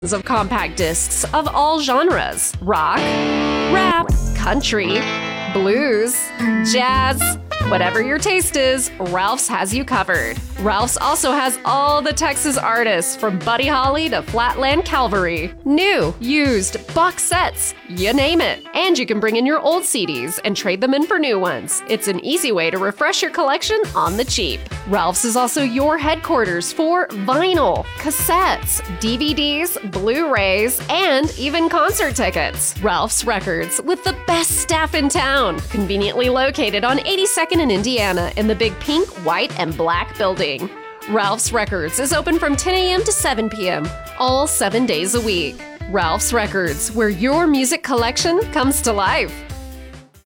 of compact discs of all genres: rock, rap, country, blues, jazz. Whatever your taste is, Ralph's has you covered. Ralph's also has all the Texas artists from Buddy Holly to Flatland Cavalry. New, used, box sets, you name it. And you can bring in your old CDs and trade them in for new ones. It's an easy way to refresh your collection on the cheap. Ralph's is also your headquarters for vinyl, cassettes, DVDs, Blu-rays, and even concert tickets. Ralph's Records, with the best staff in town, conveniently located on 82nd in Indiana in the big pink, white, and black building. Ralph's Records is open from 10 a.m. to 7 p.m., all 7 days a week. Ralph's Records, where your music collection comes to life.